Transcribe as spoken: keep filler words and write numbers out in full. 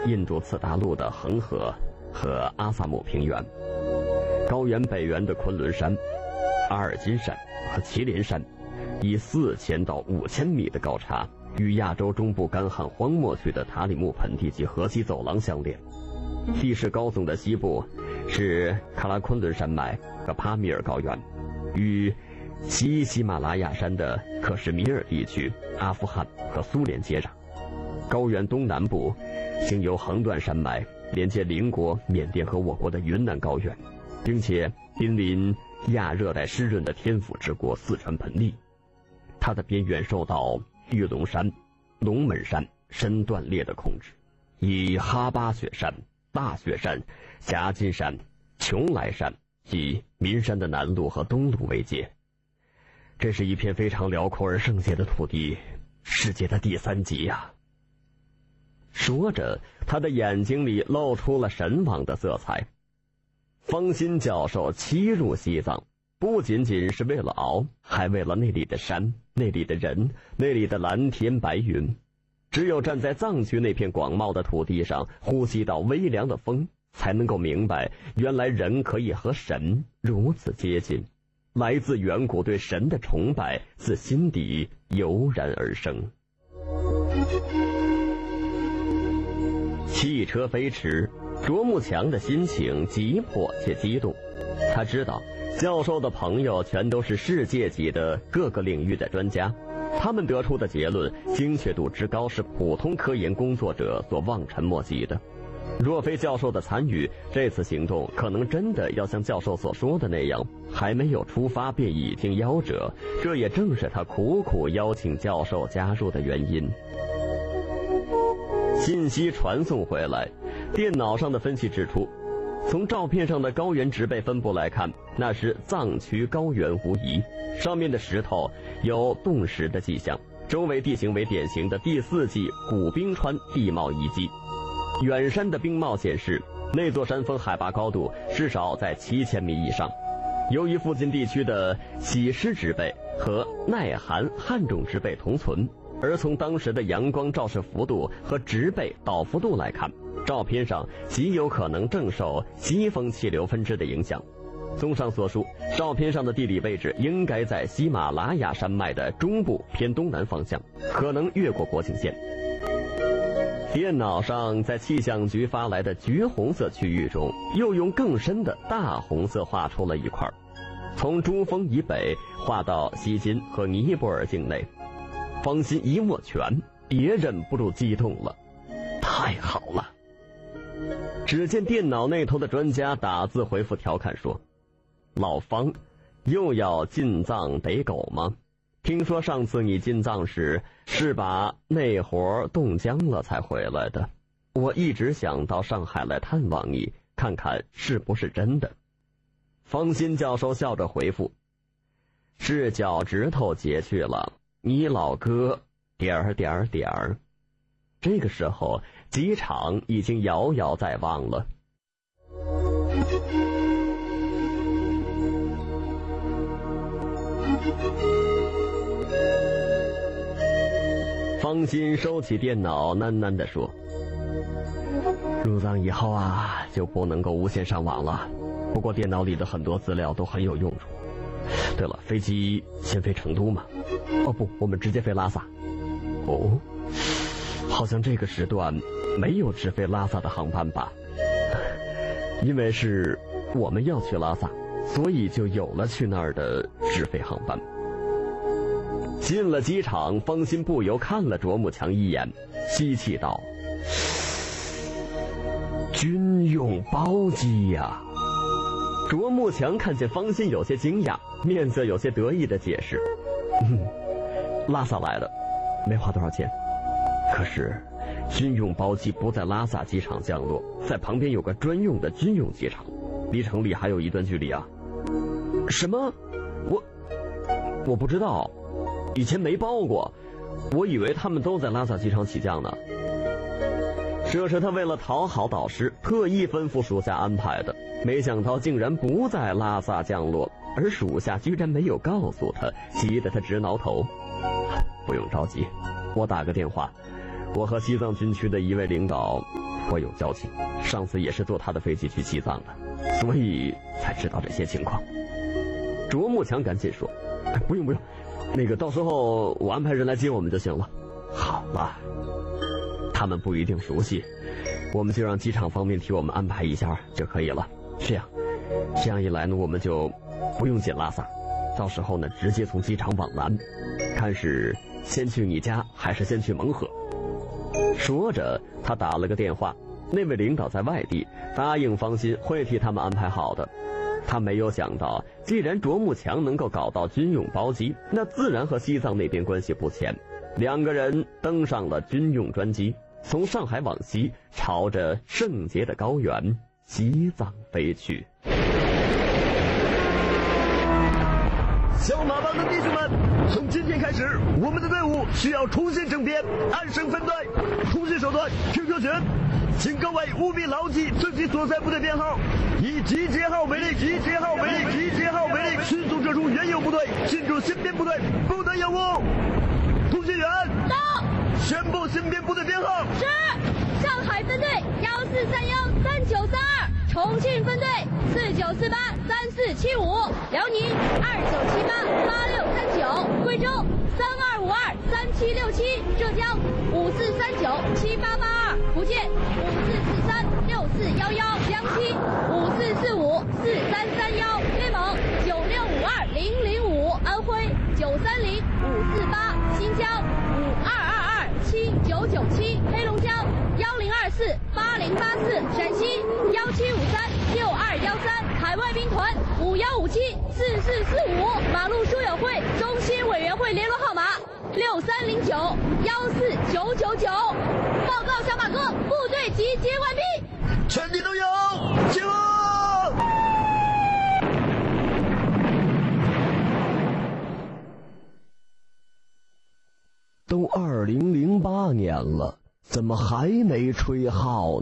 印度次大陆的恒河和阿萨姆平原，高原北缘的昆仑山、阿尔金山和祁连山，以四千到五千米的高差，与亚洲中部干旱荒漠区的塔里木盆地及河西走廊相连。地势高耸的西部是喀拉昆仑山脉和帕米尔高原，与西喜马拉雅山的克什米尔地区、阿富汗和苏联接壤。高原东南部经由横断山脉连接邻国缅甸和我国的云南高原，并且濒临亚热带湿润的天府之国四川盆地。它的边缘受到玉龙山、龙门山深断裂的控制，以哈巴雪山、大雪山、夹金山、邛崃山及岷山的南麓和东麓为界。这是一片非常辽阔而圣洁的土地，世界的第三极呀、啊！说着，他的眼睛里露出了神往的色彩。方心教授七入西藏，不仅仅是为了熬，还为了那里的山、那里的人、那里的蓝天白云。只有站在藏区那片广袤的土地上，呼吸到微凉的风，才能够明白，原来人可以和神如此接近。来自远古对神的崇拜，自心底油然而生。汽车飞驰，卓木强的心情急迫且激动。他知道教授的朋友全都是世界级的各个领域的专家，他们得出的结论精确度之高，是普通科研工作者所望尘莫及的。若非教授的参与，这次行动可能真的要像教授所说的那样，还没有出发便已经夭折。这也正是他苦苦邀请教授加入的原因。信息传送回来，电脑上的分析指出，从照片上的高原植被分布来看，那是藏区高原无疑。上面的石头有冻蚀的迹象，周围地形为典型的第四纪古冰川地貌遗迹。远山的冰貌显示，那座山峰海拔高度至少在七千米以上。由于附近地区的喜湿植被和耐寒旱种植被同存，而从当时的阳光照射幅度和植被倒伏度来看，照片上极有可能正受西风气流分支的影响。综上所述，照片上的地理位置应该在喜马拉雅山脉的中部偏东南方向，可能越过国境线。电脑上在气象局发来的橘红色区域中，又用更深的大红色画出了一块，从珠峰以北画到锡金和尼泊尔境内。方心一握拳，也忍不住激动了。太好了！只见电脑那头的专家打字回复调侃说：“老方，又要进藏逮狗吗？听说上次你进藏时是把那活冻僵了才回来的，我一直想到上海来探望你，看看是不是真的。”方心教授笑着回复：“是脚趾头截去了，你老哥点儿点儿点儿。”这个时候机场已经遥遥在望了。方心收起电脑，喃喃地说：“入藏以后啊，就不能够无线上网了。不过电脑里的很多资料都很有用处。对了，飞机先飞成都吗？哦不，我们直接飞拉萨。哦，好像这个时段没有直飞拉萨的航班吧？因为是我们要去拉萨，所以就有了去那儿的直飞航班。”进了机场，方心不由看了卓木强一眼，吸气道：“军用包机呀！”卓木强看见方心有些惊讶，面色有些得意的解释：“嗯，拉萨来的，没花多少钱。可是军用包机不在拉萨机场降落，在旁边有个专用的军用机场，离城里还有一段距离啊。”“什么？我我不知道。以前没报过，我以为他们都在拉萨机场起降呢。”这是他为了讨好导师特意吩咐属下安排的，没想到竟然不在拉萨降落，而属下居然没有告诉他，急得他直挠头。“不用着急，我打个电话， 我和西藏军区的一位领导颇有交情，上次也是坐他的飞机去西藏的，所以才知道这些情况。卓木强赶紧说：“哎，不用不用，那个到时候我安排人来接我们就行了。”好了，他们不一定熟悉，我们就让机场方面替我们安排一下就可以了。这样，这样一来呢，我们就不用进拉萨，到时候呢，直接从机场往南，看是先去你家还是先去蒙河。说着，他打了个电话，那位领导在外地，答应方心会替他们安排好的。他没有想到，既然卓木强能够搞到军用包机，那自然和西藏那边关系不浅。两个人登上了军用专机，从上海往西，朝着圣洁的高原西藏飞去。 小马帮的弟兄们，从今天开始，我们的队伍需要重新整编，按省分队，通讯手段 Q Q 群，请各位务必牢记自己所在部队编号，以集结号为例，集结号为例，集结号为例，迅速撤出原有部队，进驻新编部队，不得有误。通讯员到， 宣布新编部队编号是上海分队幺四三幺三九三二，重庆分队四九四八三四七五，辽宁二九七八八六三九，贵州三二五二三七六七，浙江五四三九七八八二，福建五四四三六四幺幺，江西五四四五四三三幺，内蒙九六五二零零五，安徽九三零五四八，新疆五二二二七九九七，黑龙江幺零二四八零八四，陕西幺七五三六二幺三，海外兵团五幺五七四四四五，马路书友会中心委员会联络号码六三零九幺四九九九。报告小马哥，部队集结完毕， 全体都有，集合！都二零零八年了，怎么还没吹号呢？